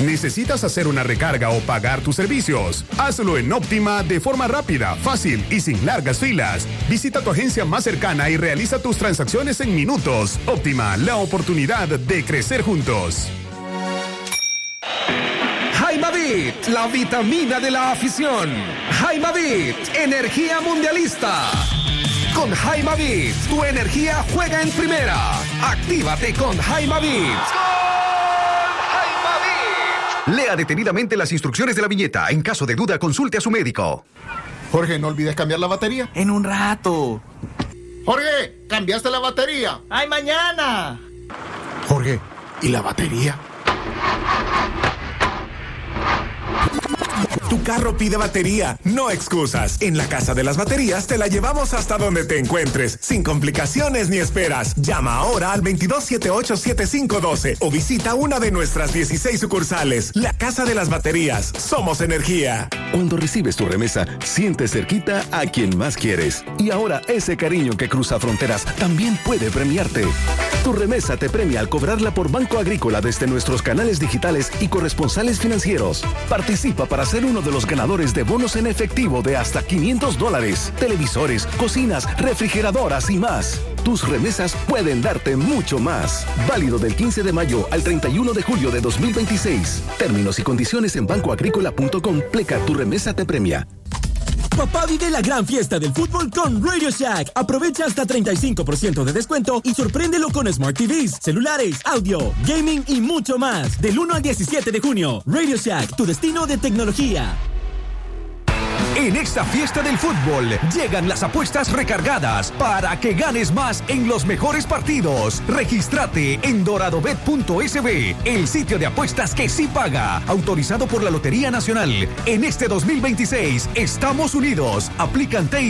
¿Necesitas hacer una recarga o pagar tus servicios? Hazlo en Óptima de forma rápida, fácil y sin largas filas. Visita tu agencia más cercana y realiza tus transacciones en minutos. Óptima, la oportunidad de crecer juntos. Jaimavit, la vitamina de la afición. Jaimavit, energía mundialista. Con Jaimavit, tu energía juega en primera. Actívate con Jaimavit. Lea detenidamente las instrucciones de la viñeta. En caso de duda, consulte a su médico. Jorge, no olvides cambiar la batería. En un rato. Jorge, ¿cambiaste la batería? ¡Ay, mañana! Jorge, ¿y la batería? Tu carro pide batería, no excusas. En la Casa de las Baterías te la llevamos hasta donde te encuentres, sin complicaciones ni esperas. Llama ahora al 2278-7512 o visita una de nuestras 16 sucursales. La Casa de las Baterías, somos energía. Cuando recibes tu remesa, sientes cerquita a quien más quieres. Y ahora ese cariño que cruza fronteras también puede premiarte. Tu remesa te premia al cobrarla por Banco Agrícola desde nuestros canales digitales y corresponsales financieros. Participa para ser uno de los ganadores de bonos en efectivo de hasta $500, televisores, cocinas, refrigeradoras y más. Tus remesas pueden darte mucho más. Válido del 15 de mayo al 31 de julio de 2026. Términos y condiciones en bancoagrícola.com. Pleca, tu remesa te premia. Papá vive la gran fiesta del fútbol con Radio Shack. Aprovecha hasta 35% de descuento y sorpréndelo con Smart TVs, celulares, audio, gaming y mucho más. Del 1 al 17 de junio. Radio Shack, tu destino de tecnología. En esta fiesta del fútbol llegan las apuestas recargadas para que ganes más en los mejores partidos. Regístrate en doradobet.sb, el sitio de apuestas que sí paga, autorizado por la Lotería Nacional. En este 2026 estamos unidos. Aplican